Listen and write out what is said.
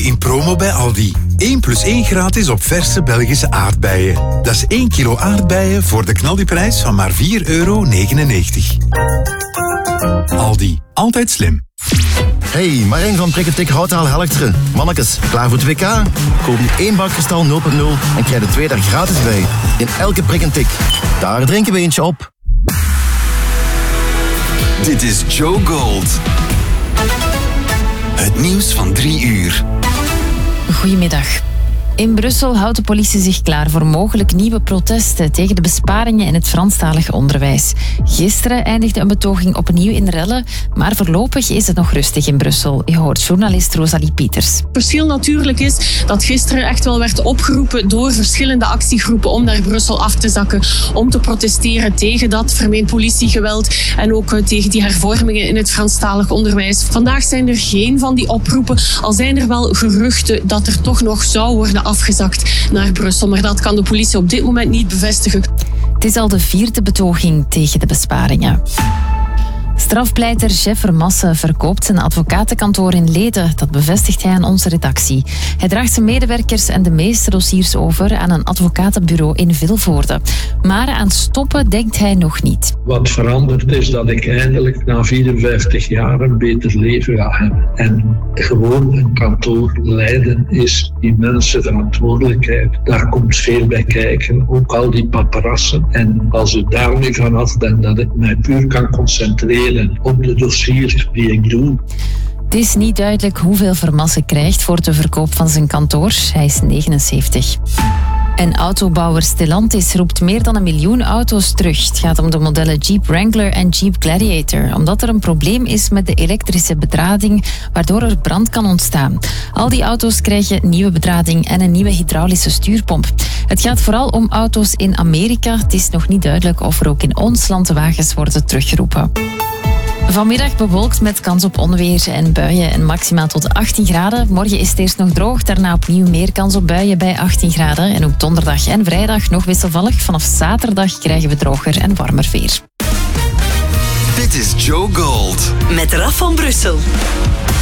in promo bij Aldi. 1 + 1 gratis op verse Belgische aardbeien. Dat is 1 kilo aardbeien voor de knaldiprijs van maar €4,99. Aldi, altijd slim. Hey, Marijn van Prikketik Houtaal Helchteren. Mannekes, klaar voor het WK? Koop nu 1 bak Kristal 0.0 en krijg er 2 daar gratis bij. In elke prik en tik. Daar drinken we eentje op. Dit is Joe Gold. Het nieuws van 3 uur. Goedemiddag. In Brussel houdt de politie zich klaar voor mogelijk nieuwe protesten tegen de besparingen in het Franstalig onderwijs. Gisteren eindigde een betoging opnieuw in rellen, maar voorlopig is het nog rustig in Brussel. Je hoort journalist Rosalie Pieters. Het verschil natuurlijk is dat gisteren echt wel werd opgeroepen door verschillende actiegroepen om naar Brussel af te zakken, om te protesteren tegen dat vermeend politiegeweld en ook tegen die hervormingen in het Franstalig onderwijs. Vandaag zijn er geen van die oproepen, al zijn er wel geruchten dat er toch nog zou worden afgezakt naar Brussel. Maar dat kan de politie op dit moment niet bevestigen. Het is al de 4e betoging tegen de besparingen. Strafpleiter Jeff Vermassen verkoopt zijn advocatenkantoor in Leden. Dat bevestigt hij aan onze redactie. Hij draagt zijn medewerkers en de meeste dossiers over aan een advocatenbureau in Vilvoorde. Maar aan stoppen denkt hij nog niet. Wat verandert is dat ik eindelijk na 54 jaar een beter leven ga hebben. En gewoon een kantoor leiden is immense verantwoordelijkheid. Daar komt veel bij kijken, ook al die paparassen. En als ik daar nu vanaf ben, dat ik mij puur kan concentreren op de dossiers die ik doe. Het is niet duidelijk hoeveel Vermassen krijgt voor de verkoop van zijn kantoor. Hij is 79. En autobouwer Stellantis roept meer dan 1 miljoen auto's terug. Het gaat om de modellen Jeep Wrangler en Jeep Gladiator. Omdat er een probleem is met de elektrische bedrading, waardoor er brand kan ontstaan. Al die auto's krijgen nieuwe bedrading en een nieuwe hydraulische stuurpomp. Het gaat vooral om auto's in Amerika. Het is nog niet duidelijk of er ook in ons land wagens worden teruggeroepen. Vanmiddag bewolkt met kans op onweer en buien en maximaal tot 18 graden. Morgen is het eerst nog droog, daarna opnieuw meer kans op buien bij 18 graden. En ook donderdag en vrijdag nog wisselvallig. Vanaf zaterdag krijgen we droger en warmer weer. Dit is Joe Gold. Met Raf van Brussel.